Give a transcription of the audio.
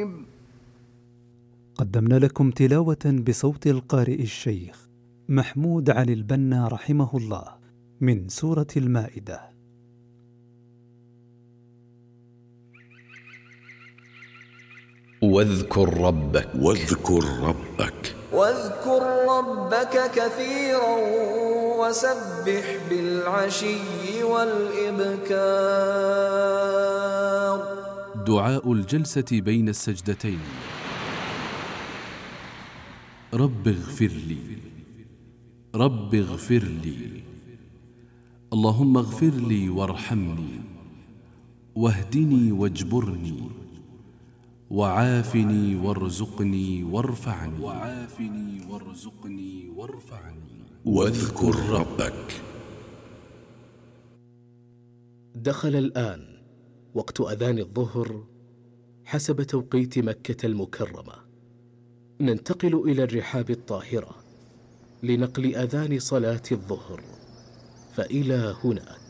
رقيب. قدمنا لكم تلاوة بصوت القارئ الشيخ محمود علي البنا رحمه الله من سورة المائدة. واذكر ربك كثيرا وسبح بالعشي والإبكار. دعاء الجلسة بين السجدتين. رب اغفر لي، رب اغفر لي، اللهم اغفر لي وارحمني واهدني واجبرني وعافني وارزقني وارفعني. واذكر ربك. دخل الآن وقت أذان الظهر حسب توقيت مكة المكرمة. ننتقل إلى الرحاب الطاهرة لنقل أذان صلاة الظهر، فإلى هناك.